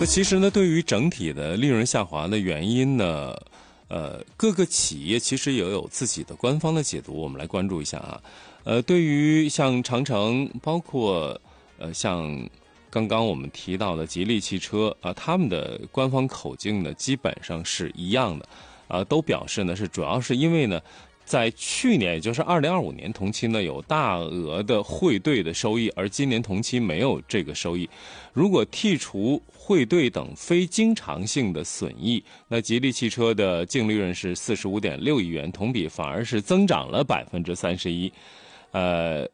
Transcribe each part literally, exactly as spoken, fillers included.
那其实呢，对于整体的利润下滑的原因呢，呃，各个企业其实也有自己的官方的解读，我们来关注一下啊。呃，对于像长城，包括呃像刚刚我们提到的吉利汽车啊、呃，他们的官方口径呢基本上是一样的，啊、呃，都表示呢是主要是因为呢。在去年，也就是二零二五年同期呢，有大额的汇兑的收益，而今年同期没有这个收益。如果剔除汇兑等非经常性的损益，那吉利汽车的净利润是四十五点六亿元，同比反而是增长了百分之三十一。呃，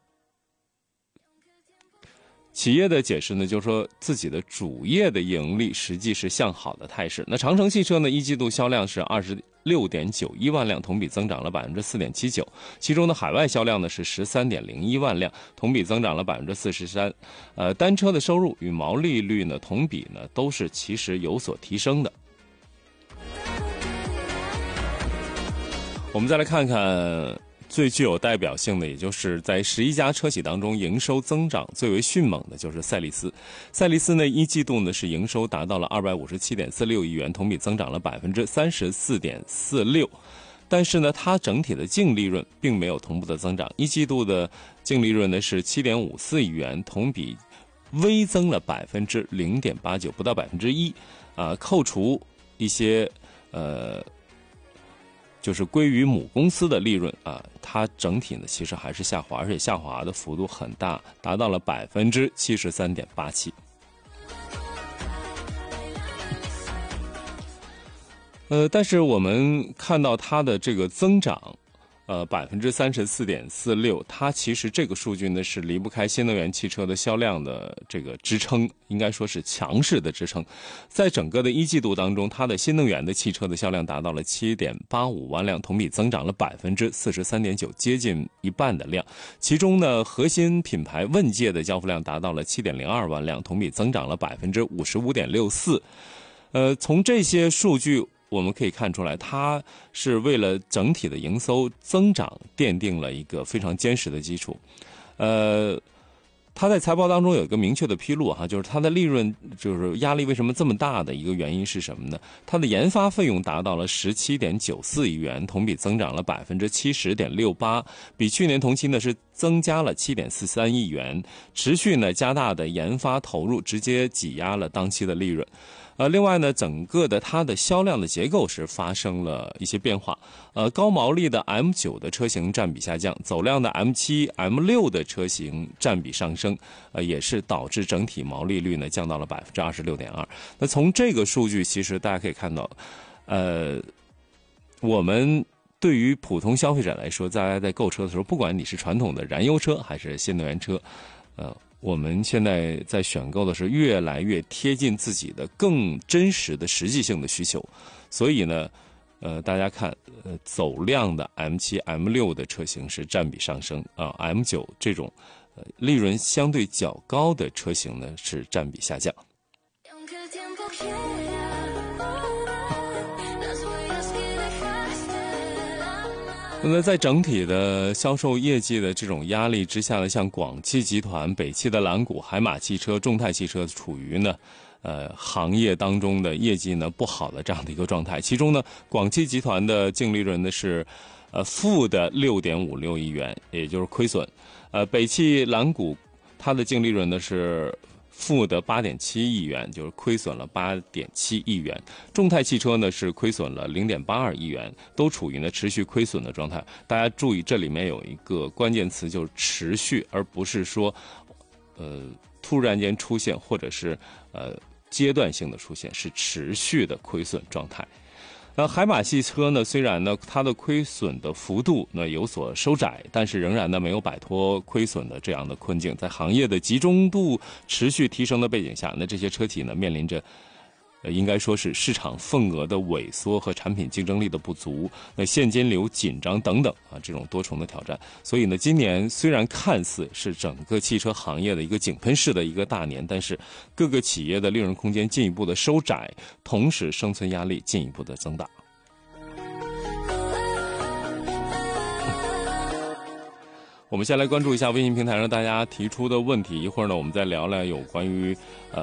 企业的解释呢，就是说自己的主业的盈利实际是向好的态势。那长城汽车呢，一季度销量是二十六点九一万辆，同比增长了百分之四点七九。其中的海外销量呢是十三点零一万辆，同比增长了百分之四十三。呃，单车的收入与毛利率呢，同比呢都是其实有所提升的。我们再来看看。最具有代表性的，也就是在十一家车企当中，营收增长最为迅猛的就是赛力斯。赛力斯呢，一季度呢是营收达到了二百五十七点四六亿元，同比增长了百分之三十四点四六。但是呢，它整体的净利润并没有同步的增长，一季度的净利润呢是七点五四亿元，同比微增了百分之零点八九，不到百分之一。啊，扣除一些呃。就是归于母公司的利润啊，它整体呢其实还是下滑，而且下滑的幅度很大，达到了百分之七十三点八七。呃，但是我们看到它的这个增长。呃，百分之三十四点四六，它其实这个数据呢是离不开新能源汽车的销量的这个支撑，应该说是强势的支撑。在整个的一季度当中，它的新能源的汽车的销量达到了七点八五万辆，同比增长了百分之四十三点九，接近一半的量。其中呢，核心品牌问界的交付量达到了七点零二万辆，同比增长了百分之五十五点六四。呃，从这些数据。我们可以看出来，它是为了整体的营收增长奠定了一个非常坚实的基础。呃，它在财报当中有一个明确的披露哈，就是它的利润就是压力为什么这么大的一个原因是什么呢？它的研发费用达到了十七点九四亿元，同比增长了百分之七十点六八，比去年同期呢是增加了七点四三亿元，持续呢加大的研发投入，直接挤压了当期的利润。呃，另外呢，整个的它的销量的结构是发生了一些变化。呃，高毛利的 M 九 的车型占比下降，走量的 M 七、M 六 的车型占比上升，呃，也是导致整体毛利率呢降到了百分之二十六点二。那从这个数据，其实大家可以看到，呃，我们对于普通消费者来说，大家在购车的时候，不管你是传统的燃油车还是新能源车，呃。我们现在在选购的是越来越贴近自己的更真实的实际性的需求，所以呢，呃，大家看，呃，走量的 M 七、M 六 的车型是占比上升啊 ，M 九 这种呃利润相对较高的车型呢是占比下降。那么在整体的销售业绩的这种压力之下呢，像广汽集团、北汽的蓝谷、海马汽车、众泰汽车处于呢呃行业当中的业绩呢不好的这样的一个状态。其中呢，广汽集团的净利润呢是呃负的六点五六亿元，也就是亏损。呃，北汽蓝谷它的净利润呢是负的八点七亿元，就是亏损了八点七亿元。众泰汽车呢是亏损了零点八二亿元，都处于呢持续亏损的状态。大家注意，这里面有一个关键词，就是持续，而不是说，呃，突然间出现或者是呃阶段性的出现，是持续的亏损状态。那海马汽车呢，虽然呢它的亏损的幅度呢有所收窄，但是仍然呢没有摆脱亏损的这样的困境。在行业的集中度持续提升的背景下，那这些车企呢面临着呃，应该说是市场份额的萎缩和产品竞争力的不足，那现金流紧张等等啊，这种多重的挑战。所以呢，今年虽然看似是整个汽车行业的一个井喷式的一个大年，但是各个企业的利润空间进一步的收窄，同时生存压力进一步的增大。我们先来关注一下微信平台上大家提出的问题，一会儿呢，我们再聊聊有关于呃。